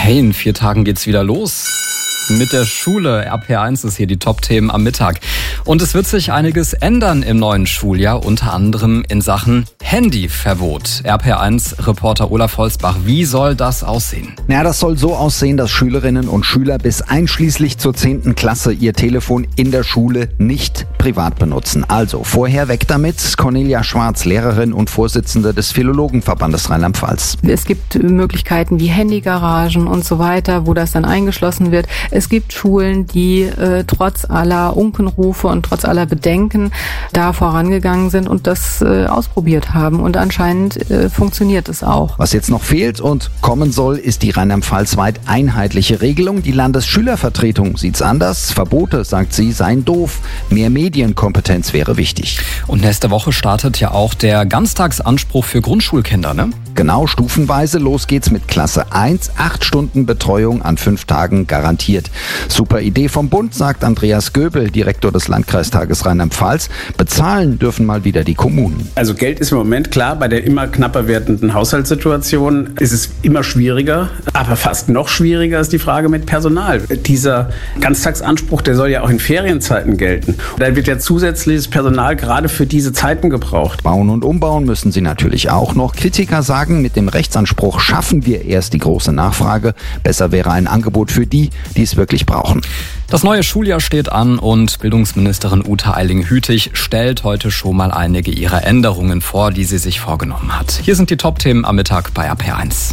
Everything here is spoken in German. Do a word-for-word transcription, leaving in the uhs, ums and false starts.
Hey, in vier Tagen geht's wieder los. Mit der Schule. R P eins ist hier die Top-Themen am Mittag. Und es wird sich einiges ändern im neuen Schuljahr, unter anderem in Sachen Handyverbot. R P eins-Reporter Olaf Holzbach, wie soll das aussehen? Ja, das soll so aussehen, dass Schülerinnen und Schüler bis einschließlich zur zehnten Klasse ihr Telefon in der Schule nicht privat benutzen. Also vorher weg damit. Cornelia Schwarz, Lehrerin und Vorsitzende des Philologenverbandes Rheinland-Pfalz. Es gibt Möglichkeiten wie Handygaragen und so weiter, wo das dann eingeschlossen wird. Es gibt Schulen, die äh, trotz aller Unkenrufe und trotz aller Bedenken da vorangegangen sind und das äh, ausprobiert haben. Und anscheinend äh, funktioniert es auch. Was jetzt noch fehlt und kommen soll, ist die Rheinland-Pfalz-weit einheitliche Regelung. Die Landesschülervertretung sieht's anders. Verbote, sagt sie, seien doof. Mehr Medienkompetenz wäre wichtig. Und nächste Woche startet ja auch der Ganztagsanspruch für Grundschulkinder, ne? Genau, stufenweise. Los geht's mit Klasse eins. Acht Stunden Betreuung an fünf Tagen garantiert. Super Idee vom Bund, sagt Andreas Göbel, Direktor des Landkreistages Rheinland-Pfalz. Bezahlen dürfen mal wieder die Kommunen. Also Geld ist im Moment klar, bei der immer knapper werdenden Haushaltssituation ist es immer schwieriger. Aber fast noch schwieriger ist die Frage mit Personal. Dieser Ganztagsanspruch, der soll ja auch in Ferienzeiten gelten. Da wird ja zusätzliches Personal gerade für diese Zeiten gebraucht. Bauen und umbauen müssen sie natürlich auch noch. Kritiker sagen, mit dem Rechtsanspruch schaffen wir erst die große Nachfrage. Besser wäre ein Angebot für die, die es wirklich brauchen. Das neue Schuljahr steht an und Bildungsministerin Uta Eiling-Hütig stellt heute schon mal einige ihrer Änderungen vor, die sie sich vorgenommen hat. Hier sind die Top-Themen am Mittag bei R P eins.